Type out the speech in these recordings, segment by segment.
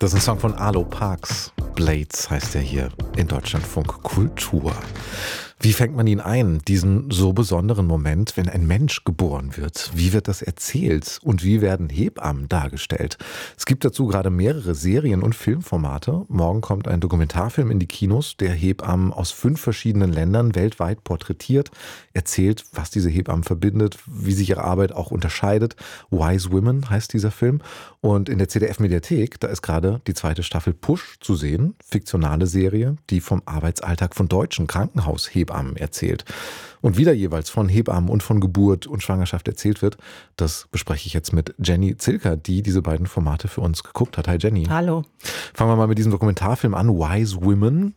Das ist ein Song von Arlo Parks. Blades heißt er hier in Deutschlandfunk Kultur. Wie fängt man ihn ein, diesen so besonderen Moment, wenn ein Mensch geboren wird? Wie wird das erzählt und wie werden Hebammen dargestellt? Es gibt dazu gerade mehrere Serien- und Filmformate. Morgen kommt ein Dokumentarfilm in die Kinos, der Hebammen aus 5 verschiedenen Ländern weltweit porträtiert, erzählt, was diese Hebammen verbindet, wie sich ihre Arbeit auch unterscheidet. Wise Women heißt dieser Film. Und in der ZDF-Mediathek, da ist gerade die 2. Staffel Push zu sehen, fiktionale Serie, die vom Arbeitsalltag von deutschen Krankenhaushebammen erzählt. Und wieder jeweils von Hebammen und von Geburt und Schwangerschaft erzählt wird, das bespreche ich jetzt mit Jenny Zilker, die diese beiden Formate für uns geguckt hat. Hi Jenny. Hallo. Fangen wir mal mit diesem Dokumentarfilm an. Wise Women,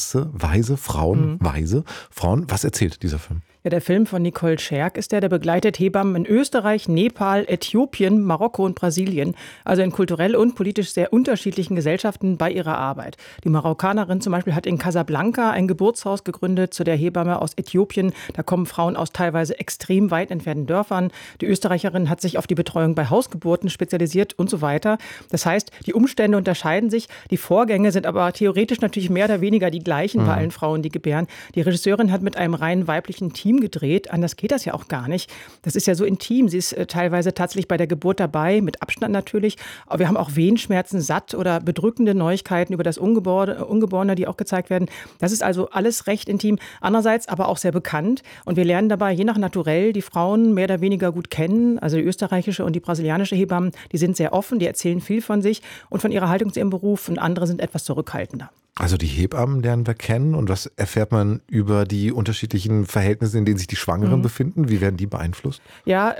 weise Frauen, weise Frauen. Was erzählt dieser Film? Ja, der Film von Nicole Scherk ist der begleitet Hebammen in Österreich, Nepal, Äthiopien, Marokko und Brasilien, also in kulturell und politisch sehr unterschiedlichen Gesellschaften bei ihrer Arbeit. Die Marokkanerin zum Beispiel hat in Casablanca ein Geburtshaus gegründet, zu der Hebamme aus Äthiopien. Da kommen Frauen aus teilweise extrem weit entfernten Dörfern. Die Österreicherin hat sich auf die Betreuung bei Hausgeburten spezialisiert und so weiter. Das heißt, die Umstände unterscheiden sich, die Vorgänge sind aber theoretisch natürlich mehr oder weniger die gleichen bei allen Frauen, die gebären. Die Regisseurin hat mit einem rein weiblichen Team gedreht. Anders geht das ja auch gar nicht. Das ist ja so intim. Sie ist teilweise tatsächlich bei der Geburt dabei, mit Abstand natürlich. Aber wir haben auch Wehenschmerzen, satt oder bedrückende Neuigkeiten über das Ungeborene, die auch gezeigt werden. Das ist also alles recht intim. Andererseits aber auch sehr bekannt. Und wir lernen dabei je nach Naturell die Frauen mehr oder weniger gut kennen. Also die österreichische und die brasilianische Hebammen, die sind sehr offen, die erzählen viel von sich und von ihrer Haltung zu ihrem Beruf. Und andere sind etwas zurückhaltender. Also die Hebammen lernen wir kennen. Und was erfährt man über die unterschiedlichen Verhältnisse, in denen sich die Schwangeren befinden? Wie werden die beeinflusst? Ja,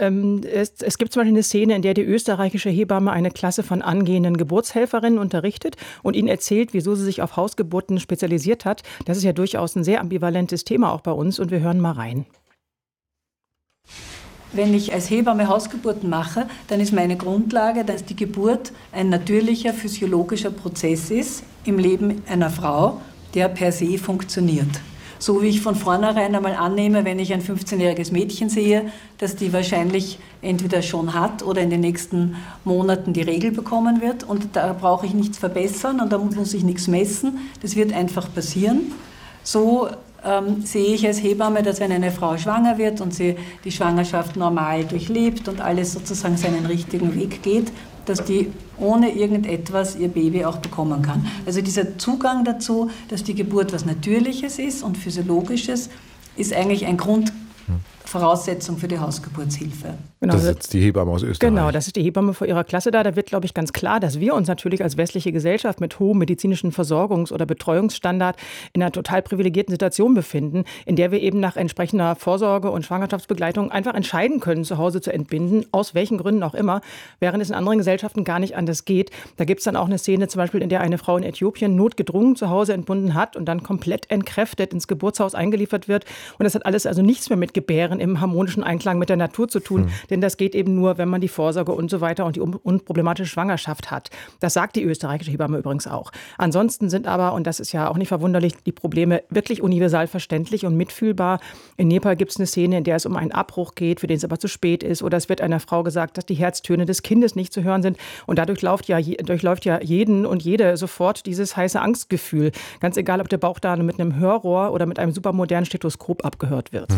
es gibt zum Beispiel eine Szene, in der die österreichische Hebamme eine Klasse von angehenden Geburtshelferinnen unterrichtet und ihnen erzählt, wieso sie sich auf Hausgeburten spezialisiert hat. Das ist ja durchaus ein sehr ambivalentes Thema auch bei uns. Und wir hören mal rein. Wenn ich als Hebamme Hausgeburten mache, dann ist meine Grundlage, dass die Geburt ein natürlicher physiologischer Prozess ist im Leben einer Frau, der per se funktioniert. So wie ich von vornherein einmal annehme, wenn ich ein 15-jähriges Mädchen sehe, dass die wahrscheinlich entweder schon hat oder in den nächsten Monaten die Regel bekommen wird. Und da brauche ich nichts verbessern und da muss ich nichts messen. Das wird einfach passieren. So sehe ich als Hebamme, dass wenn eine Frau schwanger wird und sie die Schwangerschaft normal durchlebt und alles sozusagen seinen richtigen Weg geht, dass die ohne irgendetwas ihr Baby auch bekommen kann. Also dieser Zugang dazu, dass die Geburt was Natürliches ist und Physiologisches, ist eigentlich ein Grundvoraussetzung für die Hausgeburtshilfe. Genau, das ist jetzt die Hebamme aus Österreich. Genau, das ist die Hebamme vor ihrer Klasse da. Da wird, glaube ich, ganz klar, dass wir uns natürlich als westliche Gesellschaft mit hohem medizinischen Versorgungs- oder Betreuungsstandard in einer total privilegierten Situation befinden, in der wir eben nach entsprechender Vorsorge und Schwangerschaftsbegleitung einfach entscheiden können, zu Hause zu entbinden, aus welchen Gründen auch immer, während es in anderen Gesellschaften gar nicht anders geht. Da gibt es dann auch eine Szene zum Beispiel, in der eine Frau in Äthiopien notgedrungen zu Hause entbunden hat und dann komplett entkräftet ins Geburtshaus eingeliefert wird. Und das hat alles also nichts mehr mit Gebären im harmonischen Einklang mit der Natur zu tun. Denn das geht eben nur, wenn man die Vorsorge und so weiter und die unproblematische Schwangerschaft hat. Das sagt die österreichische Hebamme übrigens auch. Ansonsten sind aber, und das ist ja auch nicht verwunderlich, die Probleme wirklich universal verständlich und mitfühlbar. In Nepal gibt es eine Szene, in der es um einen Abbruch geht, für den es aber zu spät ist. Oder es wird einer Frau gesagt, dass die Herztöne des Kindes nicht zu hören sind. Und dadurch durchläuft ja jeden und jede sofort dieses heiße Angstgefühl. Ganz egal, ob der Bauch da mit einem Hörrohr oder mit einem supermodernen Stethoskop abgehört wird.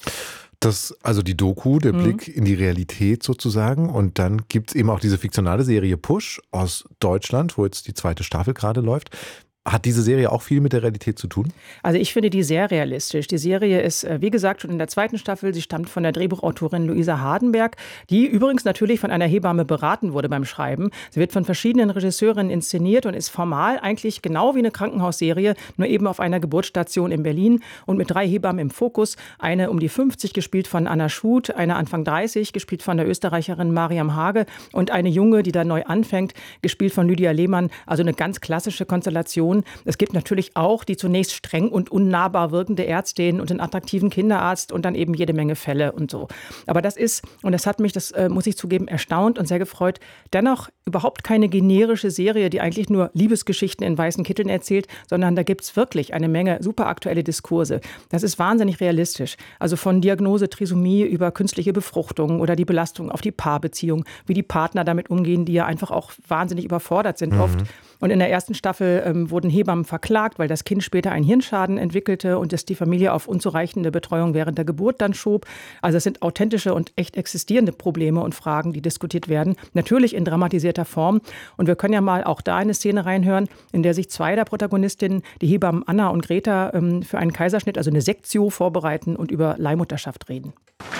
Das, also die Doku, der Blick in die Realität sozusagen. Und dann gibt es eben auch diese fiktionale Serie Push aus Deutschland, wo jetzt die 2. Staffel gerade läuft. Hat diese Serie auch viel mit der Realität zu tun? Also ich finde die sehr realistisch. Die Serie ist, wie gesagt, schon in der 2. Staffel. Sie stammt von der Drehbuchautorin Luisa Hardenberg, die übrigens natürlich von einer Hebamme beraten wurde beim Schreiben. Sie wird von verschiedenen Regisseurinnen inszeniert und ist formal eigentlich genau wie eine Krankenhausserie, nur eben auf einer Geburtsstation in Berlin und mit 3 Hebammen im Fokus. Eine um die 50, gespielt von Anna Schut, eine Anfang 30, gespielt von der Österreicherin Mariam Hage und eine Junge, die da neu anfängt, gespielt von Lydia Lehmann. Also eine ganz klassische Konstellation. Situation. Es gibt natürlich auch die zunächst streng und unnahbar wirkende Ärztin und den attraktiven Kinderarzt und dann eben jede Menge Fälle und so. Aber das ist, und das hat mich, das muss ich zugeben, erstaunt und sehr gefreut, dennoch überhaupt keine generische Serie, die eigentlich nur Liebesgeschichten in weißen Kitteln erzählt, sondern da gibt es wirklich eine Menge super aktuelle Diskurse. Das ist wahnsinnig realistisch. Also von Diagnose Trisomie über künstliche Befruchtung oder die Belastung auf die Paarbeziehung, wie die Partner damit umgehen, die ja einfach auch wahnsinnig überfordert sind oft. Und in der ersten Staffel wurden Hebammen verklagt, weil das Kind später einen Hirnschaden entwickelte und es die Familie auf unzureichende Betreuung während der Geburt dann schob. Also es sind authentische und echt existierende Probleme und Fragen, die diskutiert werden. Natürlich in dramatisierter Form. Und wir können ja mal auch da eine Szene reinhören, in der sich zwei der Protagonistinnen, die Hebammen Anna und Greta, für einen Kaiserschnitt, also eine Sektio, vorbereiten und über Leihmutterschaft reden.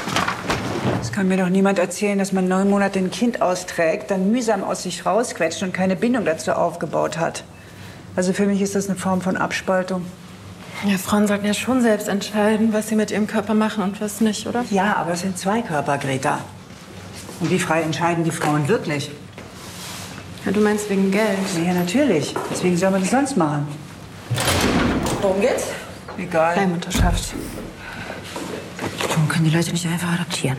Es kann mir doch niemand erzählen, dass man 9 Monate ein Kind austrägt, dann mühsam aus sich rausquetscht und keine Bindung dazu aufgebaut hat. Also für mich ist das eine Form von Abspaltung. Ja, Frauen sollten ja schon selbst entscheiden, was sie mit ihrem Körper machen und was nicht, oder? Ja, aber es sind 2 Körper, Greta. Und wie frei entscheiden die Frauen wirklich? Ja, du meinst wegen Geld? Ja, natürlich. Deswegen soll man das sonst machen. Worum geht's? Egal. Leihmutterschaft. Warum können die Leute nicht einfach adoptieren?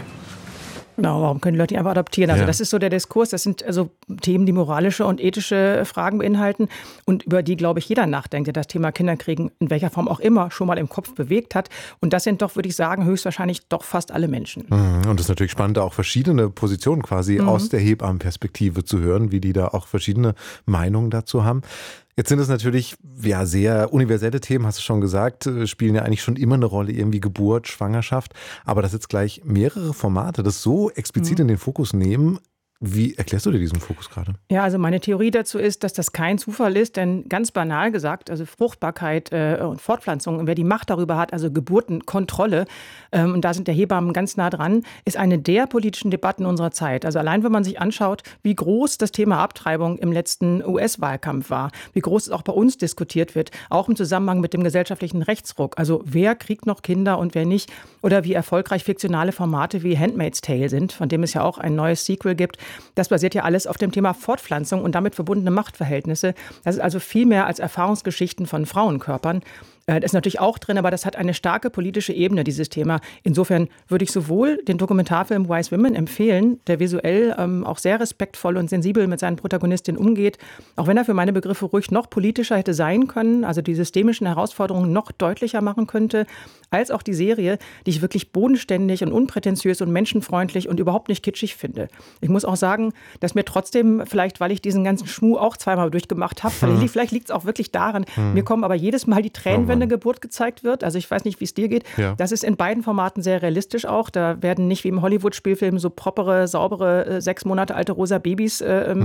Genau, warum können die Leute ihn einfach adoptieren? Also das ist so der Diskurs. Das sind also Themen, die moralische und ethische Fragen beinhalten und über die, glaube ich, jeder nachdenkt, der das Thema Kinderkriegen in welcher Form auch immer schon mal im Kopf bewegt hat. Und das sind doch, würde ich sagen, höchstwahrscheinlich doch fast alle Menschen. Und es ist natürlich spannend, auch verschiedene Positionen quasi aus der Hebammenperspektive zu hören, wie die da auch verschiedene Meinungen dazu haben. Jetzt sind es natürlich sehr universelle Themen, hast du schon gesagt, spielen ja eigentlich schon immer eine Rolle, irgendwie Geburt, Schwangerschaft. Aber dass jetzt gleich mehrere Formate das so explizit in den Fokus nehmen, wie erklärst du dir diesen Fokus gerade? Ja, also meine Theorie dazu ist, dass das kein Zufall ist, denn ganz banal gesagt, also Fruchtbarkeit und Fortpflanzung, wer die Macht darüber hat, also Geburtenkontrolle, und da sind der Hebammen ganz nah dran, ist eine der politischen Debatten unserer Zeit. Also allein, wenn man sich anschaut, wie groß das Thema Abtreibung im letzten US-Wahlkampf war, wie groß es auch bei uns diskutiert wird, auch im Zusammenhang mit dem gesellschaftlichen Rechtsruck. Also wer kriegt noch Kinder und wer nicht? Oder wie erfolgreich fiktionale Formate wie Handmaid's Tale sind, von dem es ja auch ein neues Sequel gibt. Das basiert ja alles auf dem Thema Fortpflanzung und damit verbundene Machtverhältnisse. Das ist also viel mehr als Erfahrungsgeschichten von Frauenkörpern. Das ist natürlich auch drin, aber das hat eine starke politische Ebene, dieses Thema. Insofern würde ich sowohl den Dokumentarfilm Wise Women empfehlen, der visuell auch sehr respektvoll und sensibel mit seinen Protagonistinnen umgeht, auch wenn er für meine Begriffe ruhig noch politischer hätte sein können, also die systemischen Herausforderungen noch deutlicher machen könnte, als auch die Serie, die ich wirklich bodenständig und unprätentiös und menschenfreundlich und überhaupt nicht kitschig finde. Ich muss auch sagen, dass mir trotzdem, vielleicht weil ich diesen ganzen Schmuh auch zweimal durchgemacht habe, vielleicht liegt es auch wirklich daran, mir kommen aber jedes Mal die Tränen, wenn eine Geburt gezeigt wird. Also ich weiß nicht, wie es dir geht. Ja. Das ist in beiden Formaten sehr realistisch auch. Da werden nicht wie im Hollywood-Spielfilm so propere, saubere, 6 Monate alte rosa Babys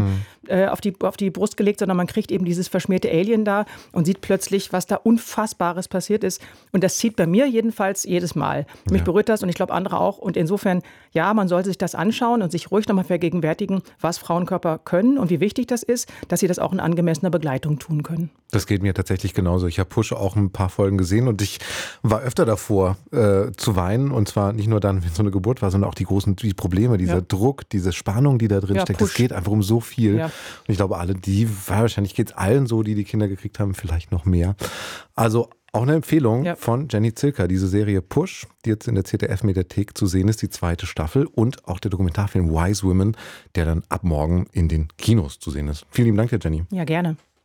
auf die Brust gelegt, sondern man kriegt eben dieses verschmierte Alien da und sieht plötzlich, was da Unfassbares passiert ist. Und das zieht bei mir jedenfalls jedes Mal. Mich berührt das und ich glaube andere auch. Und insofern, ja, man sollte sich das anschauen und sich ruhig nochmal vergegenwärtigen, was Frauenkörper können und wie wichtig das ist, dass sie das auch in angemessener Begleitung tun können. Das geht mir tatsächlich genauso. Ich habe Push auch ein paar Folgen gesehen und ich war öfter davor zu weinen, und zwar nicht nur dann, wenn so eine Geburt war, sondern auch die Probleme, dieser Druck, diese Spannung, die da drin steckt. Es geht einfach um so viel. Ja. Und ich glaube, wahrscheinlich geht es allen so, die Kinder gekriegt haben, vielleicht noch mehr. Also auch eine Empfehlung von Jenny Zilker, diese Serie Push, die jetzt in der ZDF-Mediathek zu sehen ist, die 2. Staffel, und auch der Dokumentarfilm Wise Women, der dann ab morgen in den Kinos zu sehen ist. Vielen lieben Dank dir, Jenny. Ja, gerne.